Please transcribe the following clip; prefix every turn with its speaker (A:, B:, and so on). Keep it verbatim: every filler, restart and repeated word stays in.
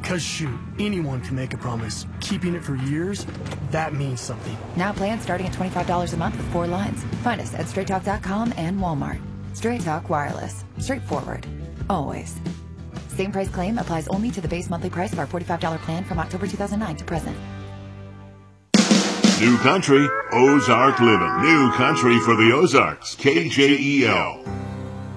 A: Because shoot, anyone can make a promise. Keeping it for years, that means something.
B: Now plans starting at twenty-five dollars a month with four lines. Find us at straight talk dot com and Walmart. Straight Talk Wireless. Straightforward. Always. Same price claim applies only to the base monthly price of our forty-five dollars plan from October two thousand nine to present.
C: New country, Ozark Living. New country for the Ozarks. K J E L.